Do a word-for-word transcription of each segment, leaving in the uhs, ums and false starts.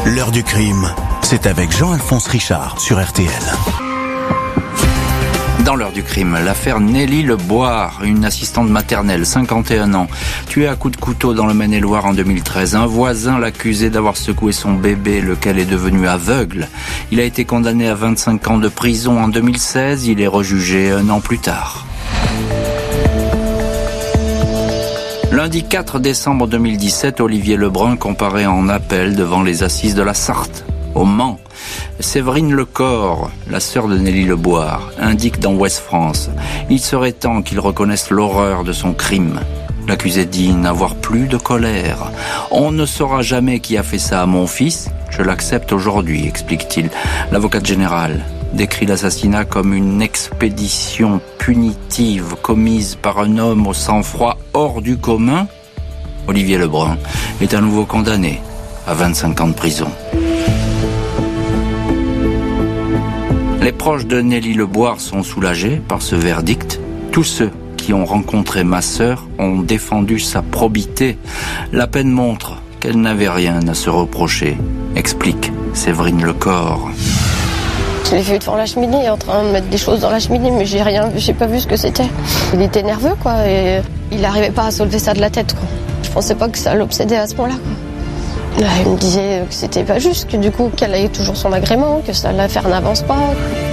L'heure du crime, c'est avec Jean-Alphonse Richard sur R T L. Dans l'heure du crime, l'affaire Nelly Leboire, une assistante maternelle, cinquante et un ans, tuée à coups de couteau dans le Maine-et-Loire en deux mille treize. Un voisin l'accusait d'avoir secoué son bébé, lequel est devenu aveugle. Il a été condamné à vingt-cinq ans de prison en deux mille seize. Il est rejugé un an plus tard. Lundi quatre décembre deux mille dix-sept, Olivier Lebrun comparaît en appel devant les assises de la Sarthe, au Mans. Séverine Lecor, la sœur de Nelly Leboire, indique dans Ouest France « Il serait temps qu'il reconnaisse l'horreur de son crime ». L'accusé dit n'avoir plus de colère. « On ne saura jamais qui a fait ça à mon fils, je l'accepte aujourd'hui », explique-t-il. L'avocate générale décrit l'assassinat comme une expédition punitive commise par un homme au sang-froid hors du commun. Olivier Lebrun est à nouveau condamné à vingt-cinq ans de prison. Les proches de Nelly Leboire sont soulagés par ce verdict. Tous ceux qui ont rencontré ma sœur ont défendu sa probité. La peine montre qu'elle n'avait rien à se reprocher, explique Séverine Lecor. Je l'ai vu devant la cheminée, en train de mettre des choses dans la cheminée, mais j'ai rien, j'ai pas vu ce que c'était. Il était nerveux, quoi, et il n'arrivait pas à soulever ça de la tête, quoi. Je pensais pas que ça l'obsédait à ce point-là, quoi. Il me disait que c'était pas juste, que du coup, qu'elle ait toujours son agrément, que ça, l'affaire n'avance pas.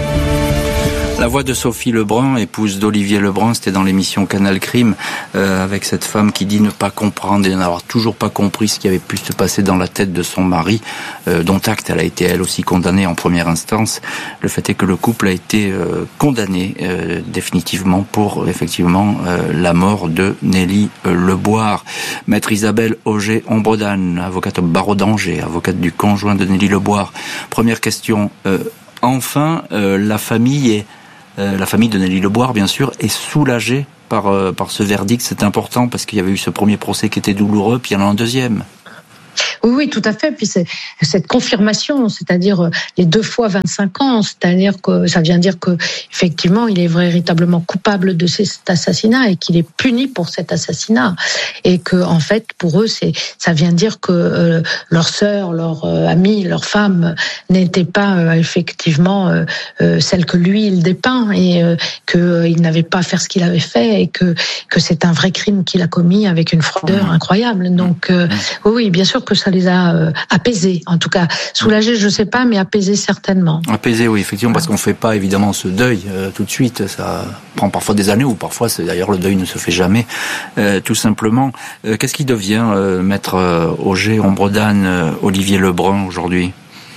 La voix de Sophie Lebrun, épouse d'Olivier Lebrun, c'était dans l'émission Canal Crime, euh, avec cette femme qui dit ne pas comprendre et n'avoir toujours pas compris ce qui avait pu se passer dans la tête de son mari, euh, dont acte, elle a été elle aussi condamnée en première instance. Le fait est que le couple a été euh, condamné euh, définitivement pour effectivement euh, la mort de Nelly euh, Leboire. Maître Isabelle Auger-Ombredan, avocate au barreau d'Angers, avocate du conjoint de Nelly Leboire. Première question, euh, enfin euh, la famille est Euh, la famille de Nelly Leboire, bien sûr, est soulagée par, euh, par ce verdict. C'est important parce qu'il y avait eu ce premier procès qui était douloureux, puis il y en a un deuxième. Oui, oui, tout à fait. Puis c'est, cette confirmation, c'est-à-dire les deux fois vingt-cinq ans, c'est-à-dire que ça vient dire que effectivement, il est véritablement coupable de cet assassinat et qu'il est puni pour cet assassinat, et que en fait, pour eux, c'est ça vient dire que euh, leur sœur, leur euh, amie, leur femme n'était pas euh, effectivement euh, euh, celle que lui il dépeint, et euh, que euh, il n'avait pas à faire ce qu'il avait fait, et que que c'est un vrai crime qu'il a commis avec une froideur incroyable. Donc euh, oui, oui, bien sûr que ça les a euh, apaisés, en tout cas soulagés, je sais pas, mais apaisés certainement. Apaisés, oui, effectivement, parce qu'on fait pas évidemment ce deuil euh, tout de suite. Ça prend parfois des années, ou parfois, c'est d'ailleurs le deuil ne se fait jamais, euh, tout simplement. Euh, qu'est-ce qui devient euh, maître euh, Auger-Ombredan, euh, Olivier Lebrun aujourd'hui?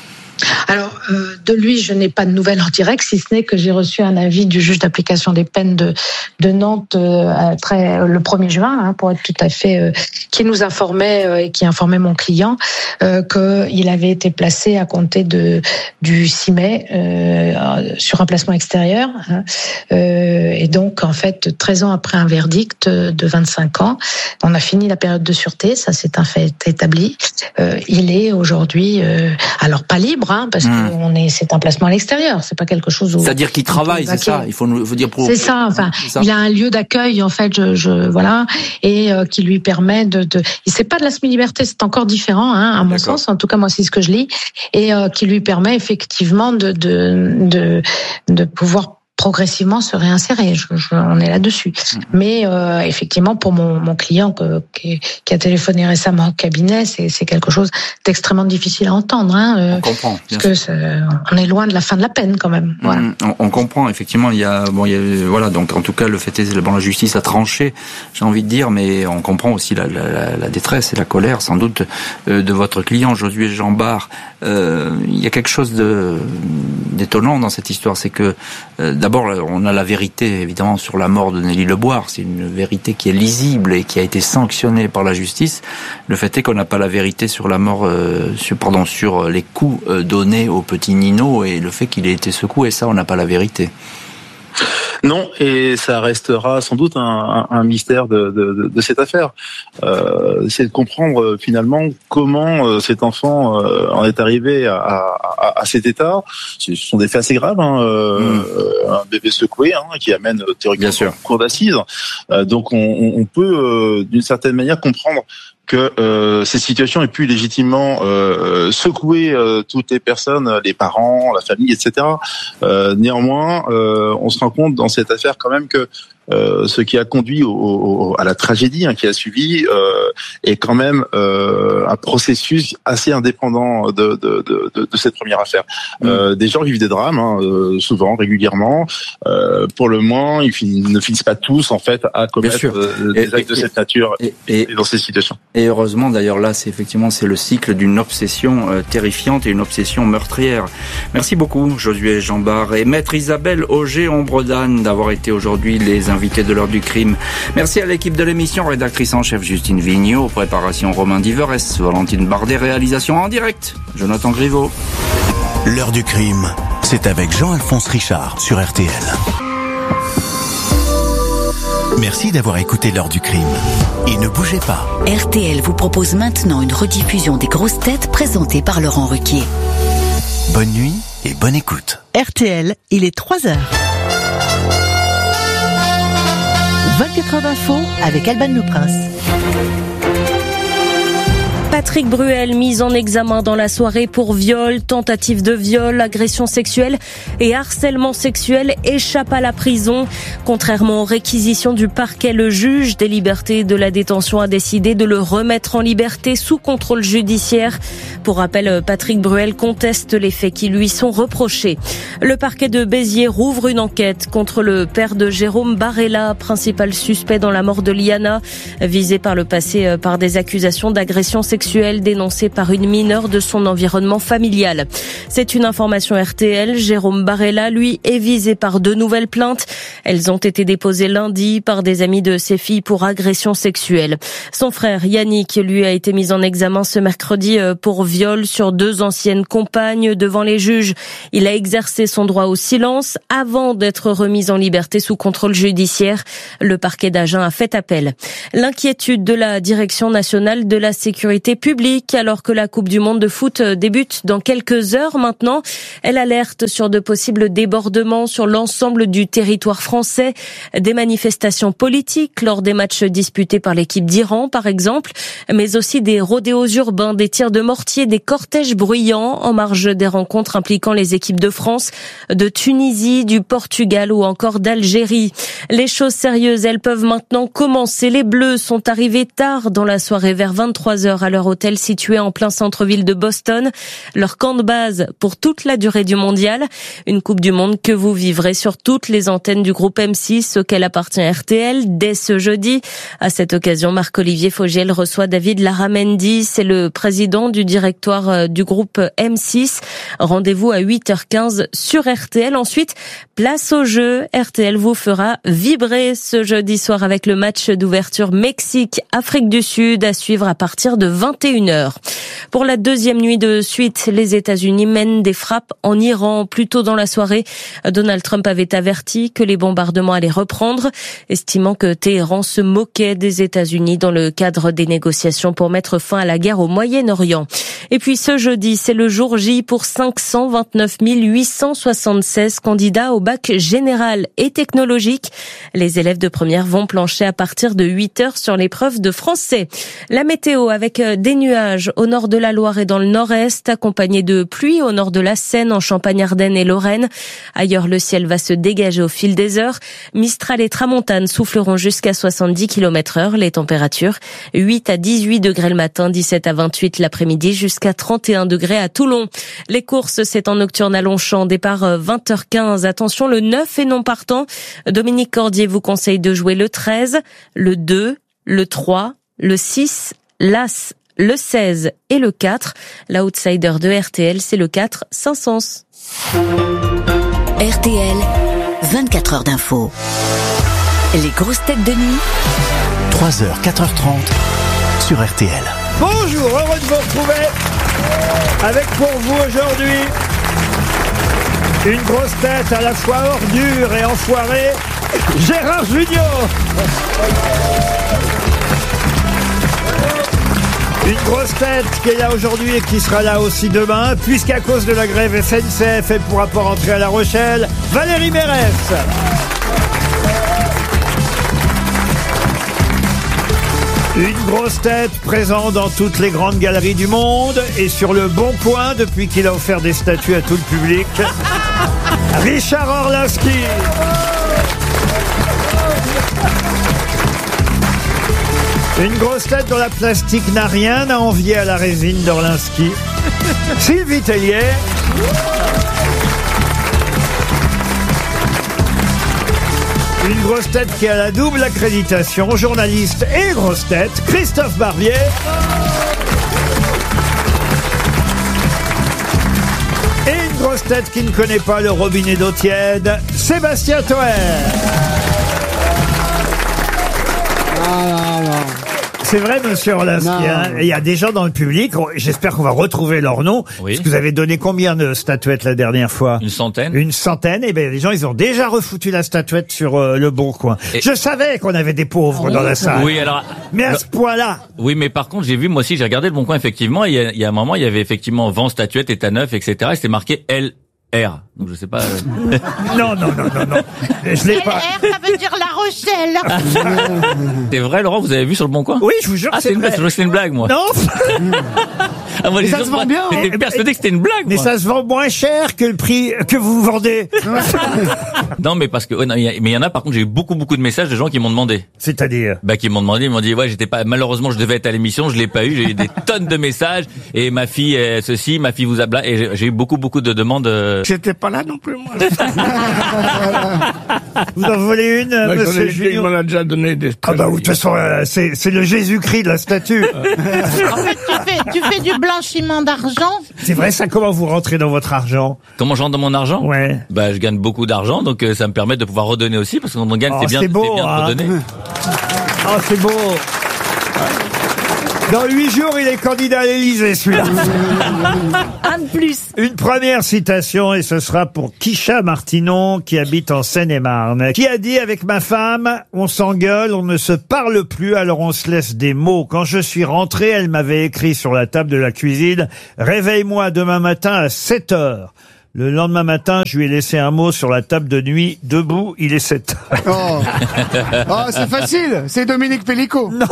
Alors, euh, de lui, je n'ai pas de nouvelles en direct, si ce n'est que j'ai reçu un avis du juge d'application des peines de, de Nantes euh, très, le premier juin, hein, pour être tout à fait, euh, qui nous informait euh, et qui informait mon client euh, qu'il avait été placé à compter de, du six mai euh, sur un placement extérieur. Hein, euh, et donc, en fait, treize ans après un verdict de vingt-cinq ans, on a fini la période de sûreté, ça c'est un fait établi. Euh, il est aujourd'hui, euh, alors pas libre, hein, parce mmh. que on est, c'est un placement à l'extérieur, c'est pas quelque chose où. C'est-à-dire qu'il travaille, c'est ça. Il faut, faut dire pour. C'est ça. Enfin, ça. Il a un lieu d'accueil, en fait, je, je voilà, et euh, qui lui permet de, de. C'est pas de la semi-liberté, c'est encore différent, hein, à mon D'accord. sens. En tout cas, moi, c'est ce que je lis, et euh, qui lui permet effectivement de de de, de pouvoir progressivement se réinsérer. Je, je, on est là-dessus. Mmh. Mais euh, effectivement, pour mon, mon client que, qui, qui a téléphoné récemment au cabinet, c'est, c'est quelque chose d'extrêmement difficile à entendre. Hein, euh, on comprend. Parce que c'est, on est loin de la fin de la peine quand même. Voilà. Mmh, on, on comprend. Effectivement, il y a, bon, il y a, voilà. Donc, en tout cas, le fait est que bon, la justice a tranché. J'ai envie de dire, mais on comprend aussi la, la, la détresse et la colère, sans doute, euh, de votre client, Josué Jambard. Euh, il y a quelque chose de d'étonnant dans cette histoire, c'est que euh, d'abord on a la vérité évidemment sur la mort de Nelly Leboire, c'est une vérité qui est lisible et qui a été sanctionnée par la justice. Le fait est qu'on n'a pas la vérité sur la mort, euh, sur, pardon, sur les coups euh, donnés au petit Nino et le fait qu'il ait été secoué, ça on n'a pas la vérité. Non, et ça restera sans doute un, un, un mystère de, de, de cette affaire. Euh, c'est de comprendre euh, finalement comment euh, cet enfant euh, en est arrivé à, à, à cet état. Ce sont des faits assez graves, hein, euh, mmh. un bébé secoué hein, qui amène théoriquement en cour d'assises. Euh, donc on, on peut euh, d'une certaine manière comprendre que euh, ces situations aient pu légitimement euh, secouer euh, toutes les personnes, les parents, la famille, et cetera. Euh, néanmoins, euh, on se rend compte dans cette affaire quand même que Euh, ce qui a conduit au, au, à la tragédie hein, qui a suivi euh, est quand même euh, un processus assez indépendant de, de, de, de, de cette première affaire. Mmh. Euh, des gens vivent des drames, hein, euh, souvent, régulièrement. Euh, pour le moins, ils fin- ne finissent pas tous en fait à commettre euh, des et, actes et, de cette nature et, et, et dans ces situations. Et heureusement, d'ailleurs, là, c'est effectivement c'est le cycle d'une obsession euh, terrifiante et une obsession meurtrière. Merci beaucoup, Josué Jambard et Maître Isabelle Auger-Ombredan d'avoir été aujourd'hui les invité de l'heure du crime. Merci à l'équipe de l'émission, rédactrice en chef Justine Vigneault, préparation Romain Diverès, Valentine Bardet, réalisation en direct, Jonathan Griveaux. L'heure du crime, c'est avec Jean-Alphonse Richard sur R T L. Merci d'avoir écouté l'heure du crime. Et ne bougez pas. R T L vous propose maintenant une rediffusion des grosses têtes présentées par Laurent Ruquier. Bonne nuit et bonne écoute. R T L, il est trois heures. vingt-quatre heures d'info avec Alban Le Prince. Patrick Bruel, mis en examen dans la soirée pour viol, tentative de viol, agression sexuelle et harcèlement sexuel, échappe à la prison. Contrairement aux réquisitions du parquet, le juge des libertés et de la détention a décidé de le remettre en liberté sous contrôle judiciaire. Pour rappel, Patrick Bruel conteste les faits qui lui sont reprochés. Le parquet de Béziers rouvre une enquête contre le père de Jérôme Barella, principal suspect dans la mort de Liana, visé par le passé par des accusations d'agression sexuelle dénoncée par une mineure de son environnement familial. C'est une information R T L. Jérôme Barella, lui, est visé par deux nouvelles plaintes. Elles ont été déposées lundi par des amis de ses filles pour agression sexuelle. Son frère Yannick, lui, a été mis en examen ce mercredi pour viol sur deux anciennes compagnes devant les juges. Il a exercé son droit au silence avant d'être remis en liberté sous contrôle judiciaire. Le parquet d'Agen a fait appel. L'inquiétude de la Direction nationale de la sécurité publique alors que la Coupe du monde de foot débute dans quelques heures maintenant. Elle alerte sur de possibles débordements sur l'ensemble du territoire français, des manifestations politiques lors des matchs disputés par l'équipe d'Iran par exemple, mais aussi des rodéos urbains, des tirs de mortier, des cortèges bruyants en marge des rencontres impliquant les équipes de France, de Tunisie, du Portugal ou encore d'Algérie. Les choses sérieuses, elles peuvent maintenant commencer. Les Bleus sont arrivés tard dans la soirée vers vingt-trois heures à leur hôtel situé en plein centre-ville de Boston. Leur camp de base pour toute la durée du mondial. Une Coupe du Monde que vous vivrez sur toutes les antennes du groupe M six auquel appartient R T L dès ce jeudi. À cette occasion, Marc-Olivier Fogiel reçoit David Larramendi. C'est le président du directoire du groupe M six. Rendez-vous à huit heures quinze sur R T L. Ensuite, place au jeu. R T L vous fera vibrer ce jeudi soir avec le match d'ouverture Mexique-Afrique du Sud à suivre à partir de vingt et une heures. Pour la deuxième nuit de suite, les États-Unis mènent des frappes en Iran. Plus tôt dans la soirée, Donald Trump avait averti que les bombardements allaient reprendre, estimant que Téhéran se moquait des États-Unis dans le cadre des négociations pour mettre fin à la guerre au Moyen-Orient. Et puis ce jeudi, c'est le jour J pour cinq cent vingt-neuf mille huit cent soixante-seize candidats au bac général et technologique. Les élèves de première vont plancher à partir de huit heures sur l'épreuve de français. La météo avec des nuages au nord de la Loire et dans le nord-est, accompagnés de pluie au nord de la Seine, en Champagne-Ardenne et Lorraine. Ailleurs, le ciel va se dégager au fil des heures. Mistral et tramontane souffleront jusqu'à soixante-dix kilomètres heure. Les températures, huit à dix-huit degrés le matin, dix-sept à vingt-huit l'après-midi, jusqu'à trente et un degrés à Toulon. Les courses, c'est en nocturne à Longchamp, départ vingt heures quinze. Attention, le neuf est non partant. Dominique Cordier vous conseille de jouer le treize, le deux, le trois, le six, l'As, le seize et le quatre. L'outsider de R T L, c'est le quatre, Saint-Saëns. R T L, vingt-quatre heures d'info. Les grosses têtes de nuit. trois heures, quatre heures trente sur R T L. Bonjour, heureux de vous retrouver avec pour vous aujourd'hui une grosse tête à la fois ordure et enfoirée, Gérard Junior. Une grosse tête qui est là aujourd'hui et qui sera là aussi demain, puisqu'à cause de la grève S N C F, elle ne pourra pas rentrer à La Rochelle, Valérie Mérès. Une grosse tête présente dans toutes les grandes galeries du monde et sur le Bon Coin depuis qu'il a offert des statues à tout le public. Richard Orlinski. Une grosse tête dont la plastique n'a rien à envier à la résine d'Orlinski. Sylvie Tellier. Une grosse tête qui a la double accréditation, journaliste et grosse tête, Christophe Barbier. Et une grosse tête qui ne connaît pas le robinet d'eau tiède, Sébastien Toer. Ah, non, non. C'est vrai, monsieur Orlinski, hein, il y a des gens dans le public, j'espère qu'on va retrouver leur nom. Oui. Parce que vous avez donné combien de statuettes la dernière fois? Une centaine. Une centaine, et bien les gens, ils ont déjà refoutu la statuette sur euh, le Bon Coin. Et... Je savais qu'on avait des pauvres oh, dans la salle. Oui, alors. Mais à ce point-là. Oui, mais par contre, j'ai vu, moi aussi, j'ai regardé le Bon Coin, effectivement, et il y a, il y a un moment, il y avait effectivement vent statuette, état neuf, et cetera, et c'était marqué L. R. Donc je sais pas. Euh... non, non, non, non, non. Je l'ai pas. L R, ça veut dire La Rochelle. C'est vrai, Laurent, vous avez vu sur le Bon Coin? Oui, je vous jure. Ah, c'est une blague. C'est une blague, moi. Non. Ah, moi, mais ça se vend bien. J'étais hein. persuadé que c'était une blague. Mais moi. ça se vend moins cher que le prix que vous vendez. Non, mais parce que, ouais, non, y a, mais il y en a, par contre, j'ai eu beaucoup, beaucoup de messages de gens qui m'ont demandé. C'est-à-dire? Bah, qui m'ont demandé, ils m'ont dit, ouais, j'étais pas, malheureusement, je devais être à l'émission, je l'ai pas eu, j'ai eu des tonnes de messages, et ma fille, est ceci, ma fille vous a bla, et j'ai, j'ai eu beaucoup, beaucoup de demandes. Euh... J'étais pas là non plus, moi. Vous en voulez une, bah, monsieur Julien? Il m'en a déjà donné des. Ah bah, de toute façon, euh, c'est, c'est le Jésus-Christ de la statue. En fait, tu fais, tu fais du blanchiment d'argent. C'est vrai, ça, comment vous rentrez dans votre argent? Comment je rentre dans mon argent? Ouais. Bah, je gagne beaucoup d'argent, donc euh, ça me permet de pouvoir redonner aussi, parce que quand on gagne, oh, c'est bien, c'est beau, c'est bien de hein. redonner. Oh, c'est beau. Dans huit jours, il est candidat à l'Élysée, celui-là. Un de plus. Une première citation, et ce sera pour Kisha Martinon, qui habite en Seine-et-Marne, qui a dit: avec ma femme, on s'engueule, on ne se parle plus, alors on se laisse des mots. Quand je suis rentré, elle m'avait écrit sur la table de la cuisine: réveille-moi demain matin à sept heures. Le lendemain matin, je lui ai laissé un mot sur la table de nuit. Debout, il est sept heures. Oh, oh c'est facile. C'est Dominique Pellico. Non.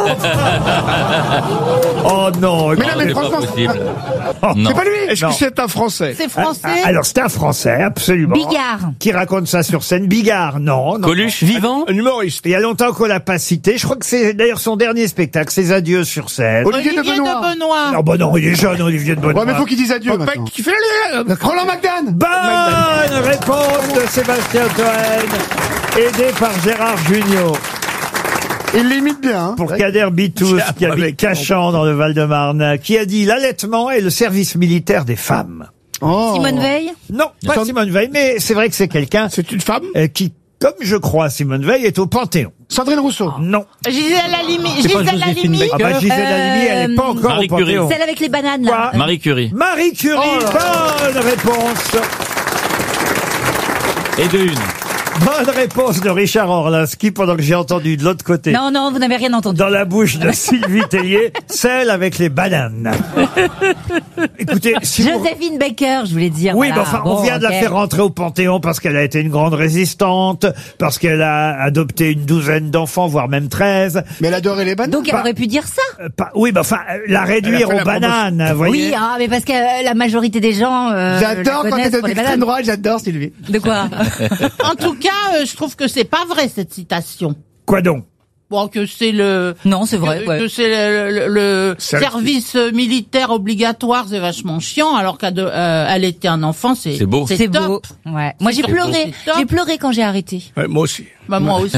Oh non. Mais non, mais franchement, oh, c'est pas lui. Est-ce non. que c'est un Français? C'est français. Ah, alors c'est un Français, absolument. Bigard. Qui raconte ça sur scène. Bigard, non. non Coluche, non. vivant. Un humoriste. Il y a longtemps qu'on l'a pas cité. Je crois que c'est d'ailleurs son dernier spectacle, ses adieux sur scène. Olivier, Olivier de Benoît. de Benoît. Non, bon, non, il est jeune, Olivier de Benoît. Ouais, mais faut qu'il dise adieu. Maintenant. Qui fait le Roland McDan. Bonne réponse de Sébastien Toen, aidé par Gérard Jugnot. Il l'imite bien. Hein. Pour Kader Bitous, qui habite Cachan dans le Val-de-Marne, qui a dit: l'allaitement est le service militaire des femmes. Oh. Simone Veil? Non, pas Comme... Simone Veil, mais c'est vrai que c'est quelqu'un. C'est une femme euh, qui, comme je crois, Simone Veil est au Panthéon. Sandrine Rousseau. Non. Gisèle Halimi. C'est pas Gisèle Joséphine Halimi. Ah bah Gisèle Halimi, elle n'est pas encore Marie au Curie. Panthéon. Celle avec les bananes, Quoi là. Marie Curie. Marie Curie, Oh là bonne réponse. Et de une. Bonne réponse de Richard Orlinski pendant que j'ai entendu de l'autre côté. Non, non, vous n'avez rien entendu. Dans la bouche de Sylvie Tellier, celle avec les bananes. Écoutez, si vous... Joséphine Baker, je voulais dire. Oui, voilà. mais enfin, bon, on vient de okay. la faire rentrer au Panthéon parce qu'elle a été une grande résistante, parce qu'elle a adopté une douzaine d'enfants, voire même treize. Mais elle adorait les bananes. Donc elle Pas- aurait pu dire ça. Euh, pas- oui, mais enfin, euh, la réduire Elle a aux fait la bananes, vous voyez. Oui, ah, mais parce que euh, la majorité des gens. Euh, J'adore la quand connaissent t'es pour les d'extrême bananes. droite, j'adore Sylvie. De quoi? En tout cas, euh, je trouve que c'est pas vrai cette citation. Quoi donc? Bon, que c'est le. Non, c'est vrai. Que, Ouais. que c'est le, le- le Service. service militaire obligatoire, c'est vachement chiant. Alors qu'elle euh, elle était un enfant, c'est. C'est beau. C'est top. beau. Ouais. Moi, j'ai C'est pleuré. top. J'ai pleuré quand j'ai arrêté. Ouais, moi aussi. Bah moi aussi.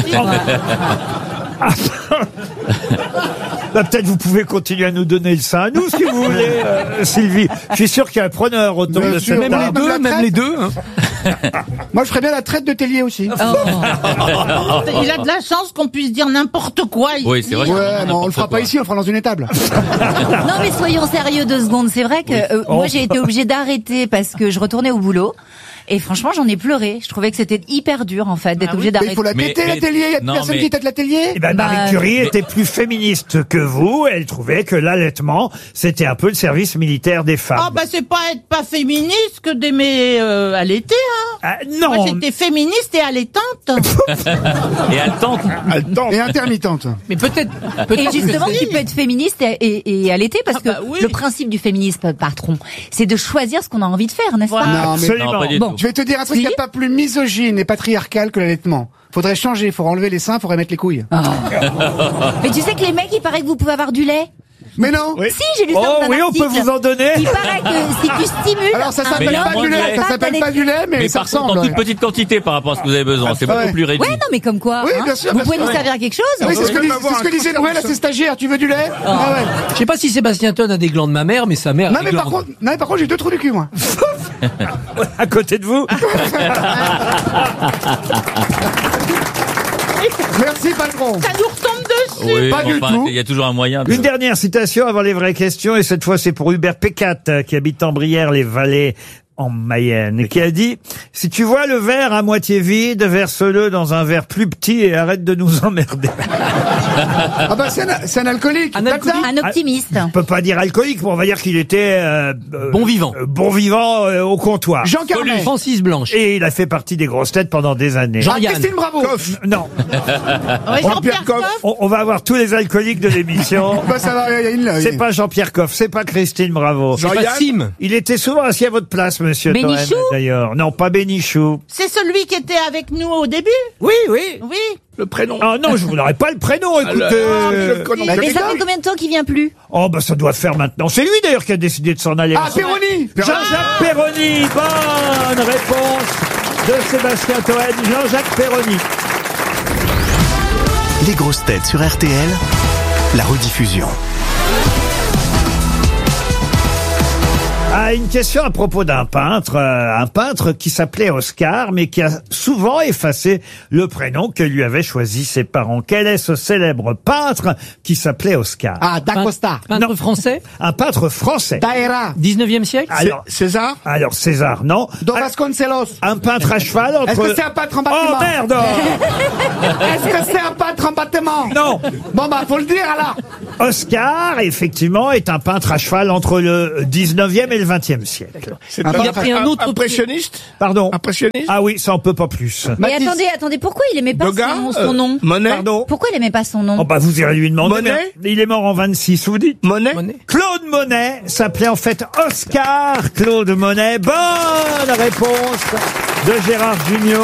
Bah, peut-être vous pouvez continuer à nous donner le sein à nous, si vous voulez, euh, Sylvie. Je suis sûr qu'il y a un preneur autour Bien de sûr. cette Même les table. deux, même les deux. Hein. Moi, je ferais bien la traite de Tellier aussi. Oh. Il a de la chance qu'on puisse dire n'importe quoi ici. Oui, c'est vrai. Ouais, mais on le fera pas ici, on le fera dans une étable. Non, mais soyons sérieux deux secondes. C'est vrai que euh, moi, j'ai été obligée d'arrêter parce que je retournais au boulot. Et franchement, j'en ai pleuré. Je trouvais que c'était hyper dur, en fait, d'être Ah obligé oui. d'arrêter. Mais il faut la Mais- téter, mais- l'atelier. Il y a non, personne mais- qui tète l'atelier. Eh ben, Bah, Marie Curie mais- était plus féministe que vous. Elle trouvait que l'allaitement, c'était un peu le service militaire des femmes. Ah bah c'est pas être pas féministe que d'aimer euh, allaiter, hein. Ah, non. Moi j'étais féministe et allaitante. Et elle tente. Et intermittente. Mais peut-être. Et justement, tu peux être féministe et, et, et allaiter parce Ah bah que oui. le principe du féminisme, patron, c'est de choisir ce qu'on a envie de faire, n'est-ce Voilà. pas? Non, mais Absolument. Non, pas du Bon. tout. je vais te dire un truc, il Si. n'y a pas plus misogyne et patriarcal que l'allaitement. Faudrait changer, faut enlever les seins, faudrait mettre les couilles. Mais tu sais que les mecs, il paraît que vous pouvez avoir du lait. Mais non. Si, j'ai lu ça Oh dans un oui, on article. peut vous en donner. Il paraît que si tu stimules. Alors ça un s'appelle Mais il y a pas moins du de lait, lait. ça s'appelle pas du lait, mais, Mais ça par contre, ressemble. en toute ouais. petite quantité par rapport à ce que vous avez besoin. C'est Ah beaucoup ouais. plus réduit. Ouais, non, mais comme quoi. Oui, hein. bien sûr, Vous bien pouvez sûr. nous servir à quelque chose? Oui, c'est ce que, Oui, dis- avoir c'est ce que un disait cochon. Noël à ses stagiaires. Tu veux du lait Ah ouais. Je sais pas si Sébastien Toen a des glandes mammaires, mais sa mère Non a des mais par glandes. contre, non mais par contre, j'ai deux trous du cul moi. À côté de vous. Merci patron. Ça nous retombe dessus. Oui, Pas mais du enfin, tout. il y a toujours un moyen. De... Une dernière citation avant les vraies questions, et cette fois c'est pour Hubert Pécat, euh, qui habite en Brière-les-Vallées, en Mayenne, et qui a dit « Si tu vois le verre à moitié vide, verse-le dans un verre plus petit et arrête de nous emmerder. » Ah bah c'est un, c'est un alcoolique. Un T'as alcoolique. ça Un optimiste. On peut pas dire alcoolique, mais on va dire qu'il était euh, euh, Bon vivant. euh, bon vivant euh, au comptoir. Jean Carmet. Francis Blanche. Et il a fait partie des grosses têtes pendant des années. Ah, Jean-Yann. Christine Bravo. Non, Ouais, Jean-Pierre Coff. on, on va avoir tous les alcooliques de l'émission. Bah ça va, il y a une là. C'est pas Jean-Pierre Coff, c'est pas Christine Bravo. C'est pas Sim. Il était souvent assis à votre place, monsieur Toen, Bénichou d'ailleurs. Non, pas Bénichou. C'est celui qui était avec nous au début. Oui, oui. Oui. Le prénom. Ah non, je vous n'aurai pas le prénom, écoutez. Mais ça fait combien de temps qu'il vient plus? Oh, bah ça doit faire maintenant. C'est lui d'ailleurs qui a décidé de s'en aller. Ah Péroni. Jean-Jacques Perroni. Bonne réponse de Sébastien Toen. Jean-Jacques Perroni. Les grosses têtes sur R T L, la rediffusion. Ah, une question à propos d'un peintre, euh, un peintre qui s'appelait Oscar, mais qui a souvent effacé le prénom que lui avaient choisi ses parents. Quel est ce célèbre peintre qui s'appelait Oscar? Ah D'Acosta. Peintre Non. français. Un peintre français. Daera. dix-neuvième siècle. Alors, César. alors César, non. Don Vasconcelos. Un peintre à cheval entre... Est-ce que c'est un peintre en bâtiment? Oh merde! Est-ce que c'est un peintre en bâtiment? Non. Bon bah faut le dire alors. Oscar, effectivement, est un peintre à cheval entre le dix-neuvième et le vingtième siècle. Un Il a peintre- pris un autre. Impressionniste. Pardon. Impressionniste. Ah oui, ça on peut pas plus. Mais Matisse. attendez, attendez, pourquoi il aimait pas Degas, son, son euh, nom? Monet. Pardon. Pourquoi il aimait pas son nom? Oh bah vous irez lui demander. Monet. mais il est mort en vingt-six, vous dites. Monet. Claude Monet s'appelait en fait Oscar Claude Monet. Bonne réponse de Gérard Junior.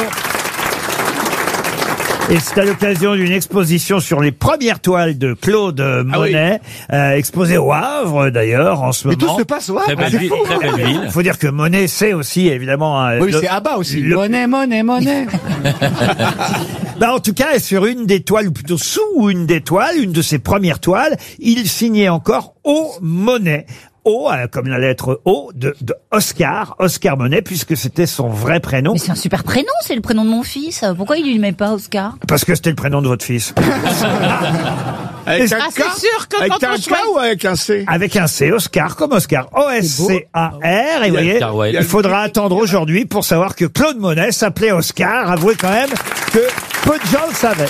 Et c'est à l'occasion d'une exposition sur les premières toiles de Claude Monet, euh, exposée au Havre d'ailleurs en ce Mais tout moment. se passe au Havre. Très belle C'est ville, fou. très belle ville. Il faut dire que Monet, c'est aussi évidemment... un- Oui, le- c'est Abba aussi. le- Monnaie, monnaie, monnaie. Bah, en tout cas, sur une des toiles, ou plutôt sous une des toiles, une de ses premières toiles, il signait encore O Monet. O, euh, comme la lettre O, de, de Oscar, Oscar Monet, puisque c'était son vrai prénom. Mais c'est un super prénom, c'est le prénom de mon fils. Pourquoi il lui met pas Oscar? Parce que c'était le prénom de votre fils. Avec un Ah, c'est K. sûr que Avec quand un on K choisit- ou avec un C? Avec un C, Oscar, comme Oscar. O S C A R. Et vous voyez, Oscar Wilde. il faudra attendre aujourd'hui pour savoir que Claude Monet s'appelait Oscar. Avouez quand même que peu de gens le savaient.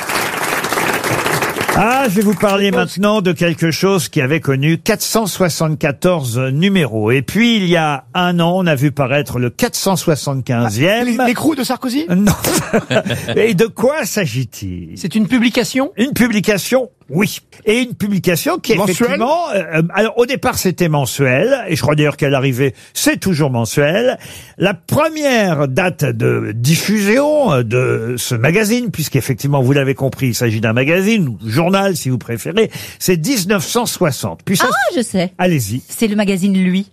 Ah, je vais vous parler maintenant de quelque chose qui avait connu quatre cent soixante-quatorze numéros. Et puis, il y a un an, on a vu paraître le quatre cent soixante-quinzième. Les- L'écrou de Sarkozy. Non. Et de quoi s'agit-il? C'est une publication. Une publication, oui. Et une publication qui est Mensuelle effectivement... euh, alors, au départ, c'était mensuel. Et je crois d'ailleurs qu'à l'arrivée, c'est toujours mensuel. La première date de diffusion de ce magazine, puisqu'effectivement, vous l'avez compris, il s'agit d'un magazine, ou journal, si vous préférez, c'est dix-neuf cent soixante. Puis ça, Ah, je sais. allez-y. C'est le magazine Lui.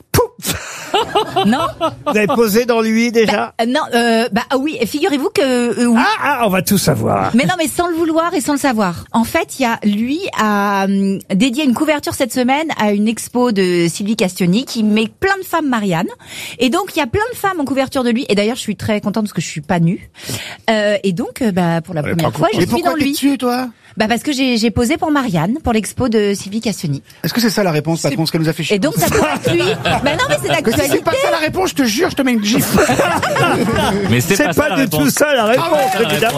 Non. Vous avez posé dans lui déjà? Euh, non, euh, bah ah oui, figurez-vous que euh, oui. Ah, ah, on va tout savoir. Mais non, mais sans le vouloir et sans le savoir. En fait, il y a lui a hum, dédié une couverture cette semaine à une expo de Sylvie Castioni qui met plein de femmes Marianne. Et donc il y a plein de femmes en couverture de lui. Et d'ailleurs, je suis très contente parce que je suis pas nue. Euh, et donc, euh, bah pour la Elle est première pas fois, contente. je Et suis pourquoi dans t'es lui. dessus, toi? Bah parce que j'ai j'ai posé pour Marianne, pour l'expo de Sylvie Cassioni. Est-ce que c'est ça la réponse, patron, ce qu'elle nous a fait chier? Et donc ça pourrait être lui. Bah non mais c'est Que si d'actualité. c'est pas ça la réponse, je te jure, je te mets une gifle. Mais c'est, C'est pas, ça, pas la du réponse. tout ça la réponse, Ah ouais, la évidemment.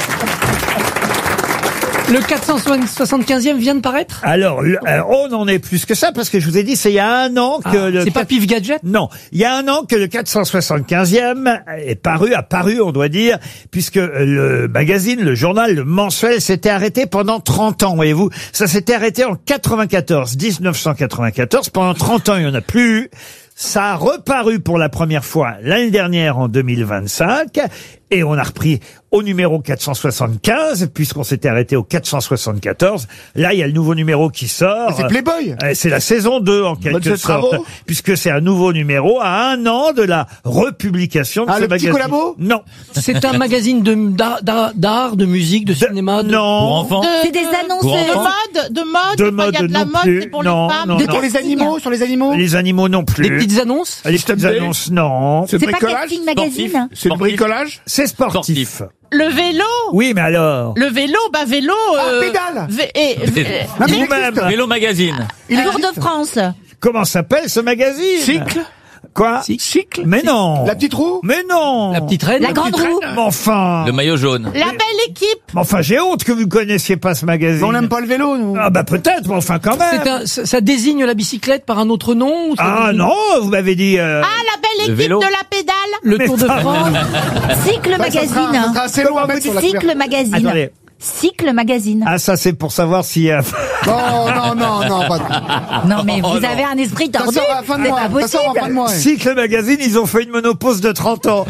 Le quatre cent soixante-quinzième vient de paraître. Alors, le- euh, on en est plus que ça, parce que je vous ai dit, c'est il y a un an que Ah, le... c'est pas quatre- Pif Gadget? Non, il y a un an que le quatre cent soixante-quinzième est paru, a paru, on doit dire, puisque le magazine, le journal, le mensuel s'était arrêté pendant trente ans, voyez-vous. Ça s'était arrêté en quatre-vingt-quatorze, dix-neuf cent quatre-vingt-quatorze. Pendant trente ans, il n'y en a plus eu. Ça a reparu pour la première fois l'année dernière en deux mille vingt-cinq et on a repris au numéro quatre cent soixante-quinze puisqu'on s'était arrêté au quatre cent soixante-quatorze. Là, il y a le nouveau numéro qui sort. C'est Playboy. Euh, C'est la saison deux en quelque Mode de sorte, travaux. puisque c'est un nouveau numéro à un an de la republication de Ah, ce le petit magazine. collabo Non. C'est un magazine de d'art, d'art, d'art, de musique, de cinéma. De... Pour Non. enfants. De- C'est des de- annonces. Pour De enfants. mode, de mode. De enfin, il y a mode de la non mode, plus. c'est pour Non, les femmes. non, De non. pour les animaux, sur les animaux. Les animaux non plus. Des petites annonces. Les petites annonces, non. C'est C'est pas bricolage. Casting Magazine. C'est le bricolage. C'est sportif. Le vélo. Oui, mais alors. Le vélo, bah vélo. Ah, euh, pédale. vé- et- Vélo. vé- Non, mais il Vous-même. existe. Vélo Magazine. Il Tour existe. de France. Comment s'appelle ce magazine? Cycle. Quoi? Cycle. Mais non. La petite roue. Mais non. La petite reine. La grande roue. Mais enfin. Le maillot jaune. La belle équipe. Mais enfin, j'ai honte que vous ne connaissiez pas ce magazine. On n'aime pas le vélo, nous. Ah bah peut-être, mais enfin quand même. C'est un, ça, ça désigne la bicyclette par un autre nom ou ça Ah désigne- non, vous m'avez dit. euh, Ah, la belle Le équipe vélo. de la pédale. Le Mais Tour de ça- France. Cycle Bah, ça sera- ça Magazine. sera assez long à mettre sur la couverture. Cycle Magazine. Attendez. Cycle Magazine. Ah ça c'est pour savoir si. euh, Non, non, non, non, pas Non mais Oh, vous non. avez un esprit Ça tordu. sort à la fin de C'est mois. pas Ça sort à la fin de possible. mois. ouais. Cycle Magazine, ils ont fait une monopause de trente ans.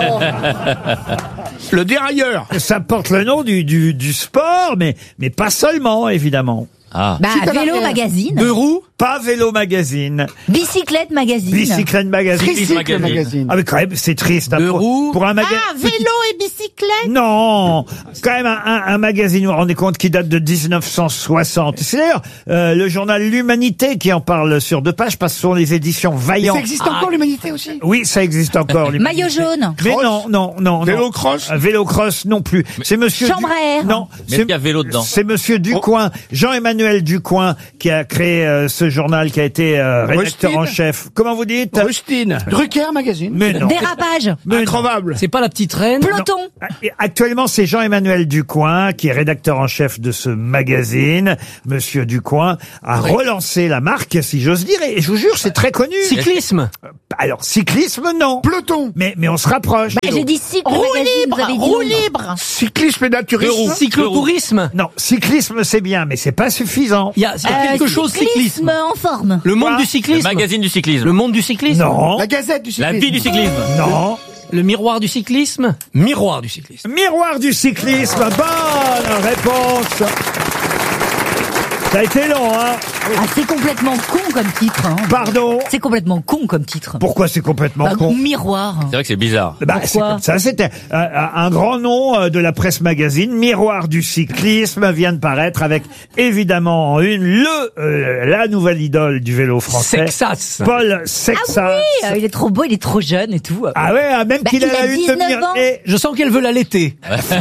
Le dérailleur. Ça porte le nom du, du, du sport, mais, mais pas seulement, évidemment. Ah. Bah Chute à Vélo l'arrière. Magazine. Deux roues, pas Vélo Magazine. Bicyclette Magazine. Bicyclette Magazine. Tricycle Magazine. magazine. Ah mais quand même, c'est triste. hein, Deux pour, roues. pour un magazine. Ah, vélo et bicyclette. Non, quand même un, un, un magazine, vous vous rendez compte, qui date de dix-neuf cent soixante. C'est d'ailleurs euh, le journal L'Humanité qui en parle sur deux pages, parce que ce sont les éditions Mais Vaillant. ça existe encore, l'humanité aussi. Oui, ça existe encore. l'Humanité. Maillot jaune. Mais non, non, non. Vélo non. cross. Euh, Vélo cross non plus. C'est monsieur. Chambre à air. Non, Mais est-ce qu'il y a vélo dedans? c'est monsieur Ducoing, Jean-Emmanuel Ducoing, qui a créé euh, ce journal, qui a été euh, rédacteur Rustine. en chef. Comment vous dites? Rustine. Drucker magazine. Mais non. Dérapage. Mais non. Increvable. C'est pas la petite reine. Peloton. Et actuellement, c'est Jean-Emmanuel Ducoing, qui est rédacteur en chef de ce magazine. Monsieur Ducoing a relancé la marque, si j'ose dire, et je vous jure, c'est très connu. Cyclisme. Alors, cyclisme, non. Peloton. Mais, mais on se rapproche. Bah, j'ai dit cycle Roue magazine. libre. Vous avez dit Roue non. libre. Cyclisme et naturisme. Cyclotourisme. Non, cyclisme, c'est bien, mais c'est pas suffisant. Il y a, il y a Euh, quelque chose cyclisme. en forme. Le monde Quoi du Le cyclisme. magazine du cyclisme. Le monde du cyclisme. Non. La gazette du La cyclisme. vie du cyclisme. Non. Le miroir du cyclisme. Miroir du cyclisme. Miroir du cyclisme, bonne réponse. Ça a été long, hein. Ah, c'est complètement con comme titre. Hein. Pardon. C'est complètement con comme titre. Pourquoi c'est complètement Bah, con? Miroir. C'est vrai que c'est bizarre. Bah, c'est comme ça, c'était euh, un grand nom euh, de la presse magazine. Miroir du cyclisme vient de paraître avec évidemment en une le euh, la nouvelle idole du vélo français, Sexas. Paul Sexas. Ah oui, euh, il est trop beau, il est trop jeune et tout. Ah ouais, ah, même Bah, qu'il il a a la une de dix-neuf Mir- ans. et Je sens qu'elle veut l'allaiter.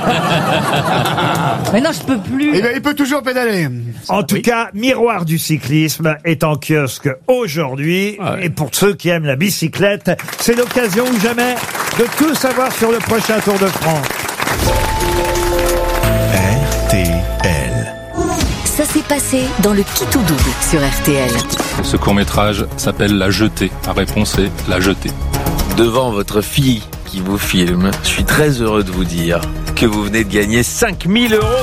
Mais non, je peux plus. Eh ben, il peut toujours pédaler. En tout cas, Miroir du cyclisme est en kiosque aujourd'hui. Ah ouais. Et pour ceux qui aiment la bicyclette, c'est l'occasion ou jamais de tout savoir sur le prochain Tour de France. R T L. Ça s'est passé dans le Qui tout double sur R T L. Ce court-métrage s'appelle La Jetée. La réponse est La Jetée. Devant votre fille qui vous filme, je suis très heureux de vous dire que vous venez de gagner cinq mille euros.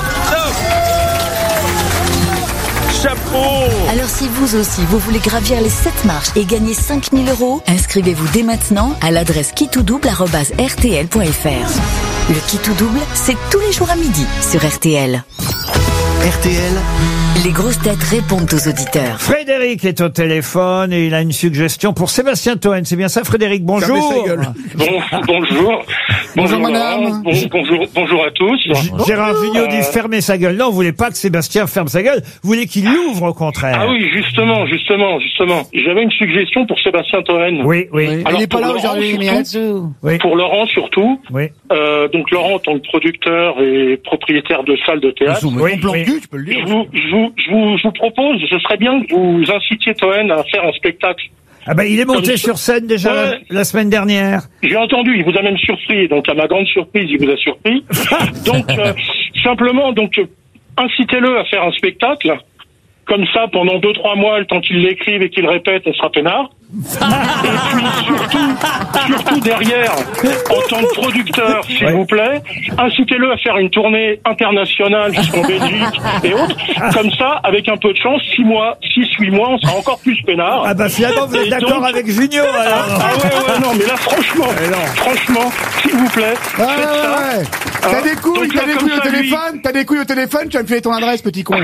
Chapeau! Alors si vous aussi, vous voulez gravir les sept marches et gagner cinq mille euros, inscrivez-vous dès maintenant à l'adresse qui tout double arobase r t l point f r. Le Qui tout double, c'est tous les jours à midi sur R T L. R T L, Les grosses têtes répondent aux auditeurs. Frédéric est au téléphone et il a une suggestion pour Sébastien Toen. C'est bien ça, Frédéric? Bonjour. Bon, bonjour. Bonjour, madame. Bon, bonjour, bonjour à tous. Gérard Jugnot dit fermer sa gueule. Non, vous voulez pas que Sébastien ferme sa gueule. Vous voulez qu'il l'ouvre au contraire. Ah oui, justement, justement, justement. J'avais une suggestion pour Sébastien Toen. Oui, oui. Alors, Il n'est pas pour là Laurent, aujourd'hui, surtout- Miretsu. Oui. Pour Laurent surtout. Oui. Euh, donc Laurent, en tant que producteur et propriétaire de salle de théâtre. Oui, Ton plan oui. cul, tu peux le Je dire. vous, je, vous, je, vous, je vous propose, ce serait bien que vous incitiez Toen à faire un spectacle. Ah ben, il est monté Comme- sur scène déjà Ouais. la, la semaine dernière. J'ai entendu, il vous a même surpris. Donc à ma grande surprise, il vous a surpris. Donc euh, simplement, donc euh, incitez-le à faire un spectacle. Comme ça, pendant deux, trois mois, le temps qu'il l'écrive et qu'il répète, on sera peinard. Et puis surtout, surtout derrière, en tant que producteur, s'il vous plaît, incitez-le à faire une tournée internationale jusqu'en Belgique et autres. Comme ça, avec un peu de chance, six mois, six, huit mois, on sera encore plus peinard. Ah bah finalement, vous êtes Et d'accord donc- avec Junio alors. Ah ouais, ouais, non, mais là, franchement, franchement, s'il vous plaît, Ouais, faites ça. ouais, ouais. T'as Hein, des couilles, donc là, t'as des comme couilles au ça, lui- téléphone, t'as des couilles au téléphone, tu vas me filer ton adresse, petit con.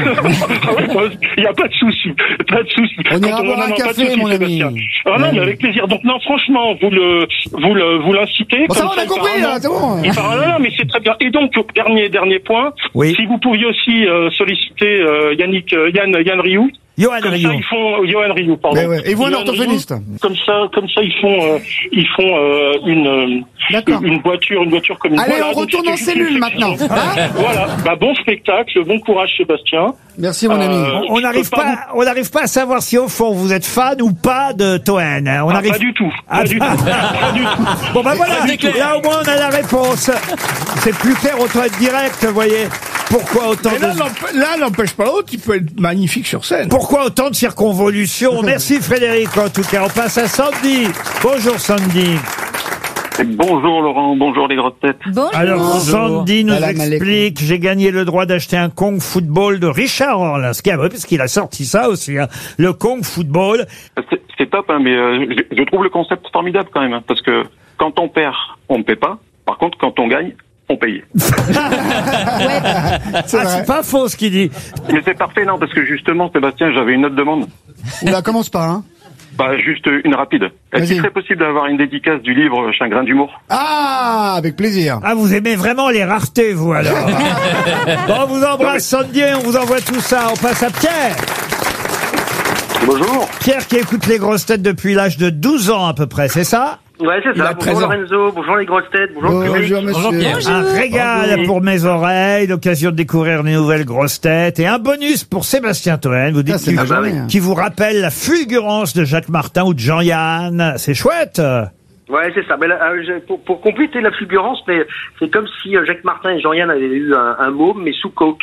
Il n'y a pas de souci, pas de souci. On Quand ira boire non, un non, pas de café, souci, mon ami. Sébastien. Ah non, mais avec plaisir. Donc non, franchement, vous le, vous le, vous l'incitez. Bon, ça comme va, on a il compris, part un là, c'est bon. Il part un an, mais c'est très bien. Et donc, dernier, dernier point. Oui. Si vous pouviez aussi euh, solliciter euh, Yannick, euh, Yann, Yann Rioux. Johan Comme Rioux. ça, ils font Johan Rioux, pardon. Mais ouais. Et vous, un Johan orthophoniste. Rioux, Comme ça, comme ça, ils font, euh, ils font euh, une, D'accord. une voiture, une voiture comme une. Allez, voilà, on donc retourne c'était en juste cellule une maintenant. section. Hein Voilà. Bah, bon spectacle, bon courage, Sébastien. Merci, mon ami. Euh, On je n'arrive peux pas pas, on n'arrive pas à savoir si au fond vous êtes fan ou pas de Toen. On Ah, arrive pas du tout. Ah, Pas du tout. Pas du tout. Bon bah voilà, C'est clair. là au moins on a la réponse. C'est plus clair, autant être direct, vous voyez. Pourquoi autant Et là, de... n'emp- là, n'empêche pas l'autre, il peut être magnifique sur scène. Pourquoi autant de circonvolutions? Merci Frédéric, en tout cas. On passe à Sandy. Bonjour Sandy. Bonjour Laurent, bonjour les grosses têtes. Bonjour. Alors Sandy nous Salam explique, j'ai gagné le droit d'acheter un Kong Football de Richard Orlinski. Ah oui, parce qu'il a sorti ça aussi, hein. Le Kong Football. C'est- C'est top, hein, mais euh, je, je trouve le concept formidable quand même, hein, parce que quand on perd, on ne paie pas. Par contre, quand on gagne, on paye. Ah, c'est pas faux ce qu'il dit. Mais c'est parfait, non, parce que justement, Sébastien, j'avais une autre demande. Oula, commence pas, hein. Bah, juste une rapide. Est-ce Vas-y. qu'il serait possible d'avoir une dédicace du livre Chagrin d'humour? Ah, avec plaisir. Ah, vous aimez vraiment les raretés, vous, alors. Bon, on vous embrasse, Sandy, on vous envoie tout ça. On passe à Pierre. Bonjour. Pierre qui écoute les grosses têtes depuis l'âge de douze ans, à peu près, c'est ça? Ouais, c'est Il a ça. treize Bonjour ans. Lorenzo, bonjour les grosses têtes, bonjour le public. Bonjour Pierre. Un régal Bonjour. pour mes oreilles, l'occasion de découvrir les nouvelles grosses têtes et un bonus pour Sébastien Toen. Vous dites Ah, c'est qu'il ma journée, hein. qui vous rappelle la fulgurance de Jacques Martin ou de Jean-Yann. C'est chouette. Ouais, c'est ça. Mais là, euh, je- pour, pour compléter la fulgurance, mais c'est comme si euh, Jacques Martin et Jean-Yann avaient eu un, un môme, mais sous coke.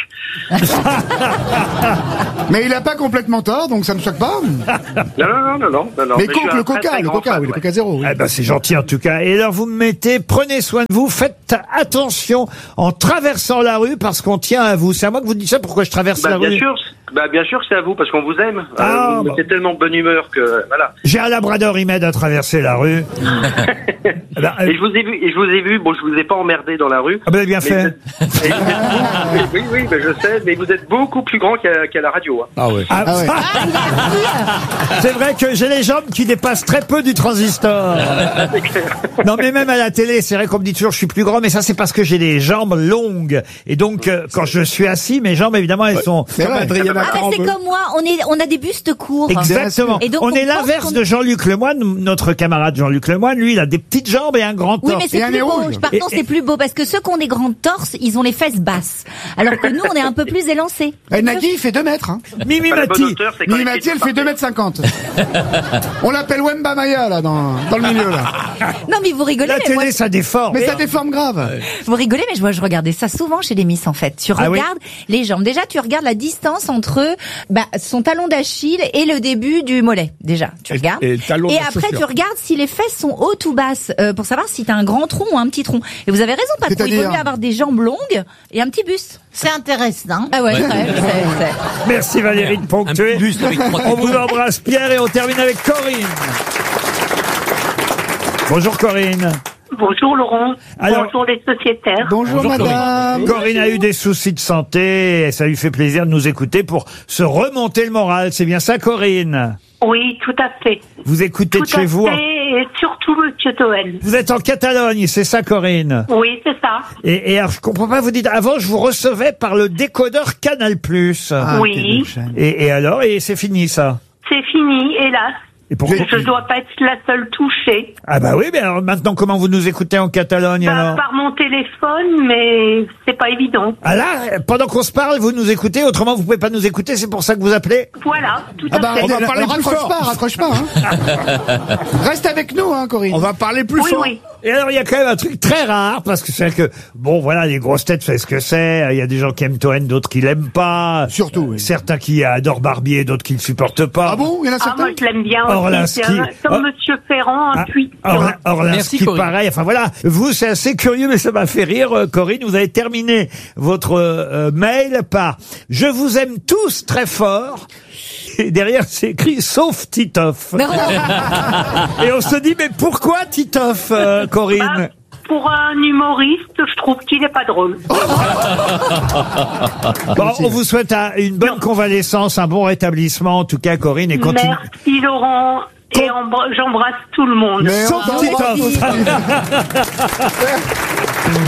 Mais il a pas complètement tort, donc ça me choque pas. Non, non, non, non, non. non, non. Mais je coke, suis un le très, coca, très le grand coca, fan, oui, le ouais. coca zéro. oui. Eh ben, c'est gentil en tout cas. Et alors vous me mettez, prenez soin de vous, faites attention en traversant la rue parce qu'on tient à vous. C'est à moi que vous dites ça. Pourquoi je traverse Bah, la bien rue? sûr, bah, bien sûr, c'est à vous parce qu'on vous aime. Ah, euh, vous bah. mettez tellement de bonne humeur que voilà. J'ai un labrador, il m'aide à traverser la rue. Eh ben, euh, Et je vous ai vu, et je vous ai vu. Bon, je vous ai pas emmerdé dans la rue. Ah ben, bien mais fait. vous êtes- et vous êtes beaucoup- oui, oui, mais je sais, mais vous êtes beaucoup plus grand qu'à qu'à la radio. Hein. Ah ouais. Ah, c'est vrai que j'ai les jambes qui dépassent très peu du transistor. Non, mais même à la télé, c'est vrai qu'on me dit toujours que je suis plus grand, mais ça c'est parce que j'ai des jambes longues. Et donc, euh, quand je suis assis, mes jambes, évidemment, elles sont... C'est vrai. Ah bah c'est comme moi, on est, on a des bustes courts. Exactement. Et donc, on, est pense l'inverse qu'on- de Jean-Luc Lemoyne, notre camarade Jean-Luc Lemoyne. Lui, il a des petites jambes et un grand torse. Oui, mais c'est plus beau. Pardon, Et- c'est plus beau parce que ceux qui ont des grandes torses, ils ont les fesses basses. Alors que nous, on est un peu plus élancés. Eh, Nagui, il fait deux mètres. Hein. Mimi Bah, la bonne Mati. hauteur, c'est quand Mimi il Mati, fait elle fait deux mètres cinquante. On l'appelle Wemba Maya, là, dans, dans le milieu, là. Non, mais vous rigolez. La mais télé, moi, ça déforme. Mais ça déforme grave. vous rigolez, mais je vois, je regardais ça souvent chez les Miss en fait. Tu Ah oui. regardes les jambes. Déjà, tu regardes la distance entre bah, son talon d'Achille et le début du mollet. Déjà, tu regardes. et le talon de Et la après, chaussure. tu regardes si les fesses sont hautes ou basses euh, pour savoir si t'as un grand tronc ou un petit tronc. Et vous avez raison, Patron. Il vaut C'est-à-dire mieux avoir des jambes longues et un petit buste. C'est intéressant. Ah ouais, je sais, je sais, je sais. Merci Valérie de ponctuer. Un buste avec trois On vous embrasse Pierre et on termine avec Corinne. Bonjour Corinne. Bonjour Laurent. Alors- Bonjour les sociétaires. Bonjour, madame. Corinne a eu des soucis de santé et ça lui fait plaisir de nous écouter pour se remonter le moral. C'est bien ça, Corinne? Oui, tout à fait. Vous écoutez Tout de chez à vous. fait, et surtout Monsieur Toen. Vous êtes en Catalogne, c'est ça, Corinne? Oui, c'est ça. Et, et alors, je comprends pas, vous dites, avant, je vous recevais par le décodeur Canal+. Ah, Oui. quelle belle chaîne. Et, et alors, et c'est fini, ça? C'est fini, hélas. Et pourquoi? Je dois pas être la seule touchée. Ah bah oui, mais alors maintenant, comment vous nous écoutez en Catalogne, Bah, alors? par mon téléphone, mais c'est pas évident. Ah là, pendant qu'on se parle, vous nous écoutez, autrement vous pouvez pas nous écouter, c'est pour ça que vous appelez? Voilà, tout Ah à bah, fait. on va parler plus fort. Raccroche pas, raccroche pas. Hein. Reste avec nous, hein, Corinne. On va parler plus Oui, fort. oui. Et alors, il y a quand même un truc très rare, parce que c'est que, bon, voilà, les grosses têtes, c'est ce que c'est. Il y a des gens qui aiment Toen, d'autres qui l'aiment pas. Surtout, oui. Certains qui adorent Barbier, d'autres qui le supportent pas. Ah bon? Il y en a Ah, certains? moi, je l'aime bien aussi. Orlinski. C'est un- Comme Oh. Monsieur Ferrand, Ah, intuition. Orla- Orlinski, Merci, Corinne. pareil. Enfin voilà, vous c'est assez curieux, mais ça m'a fait rire, euh, Corinne. Vous avez terminé votre euh, mail par « Je vous aime tous très fort ». Et derrière, c'est écrit « Sauf Titoff ». Et on se dit « Mais pourquoi Titoff, euh, Corinne Bah, pour un humoriste, je trouve qu'il n'est pas drôle. Bon, on vous souhaite un- une bonne convalescence, un bon rétablissement, en tout cas, Corinne, et continue. Merci Laurent. Et embr- j'embrasse tout le monde. Mais on Sauf t'embrasse Titoff. aussi.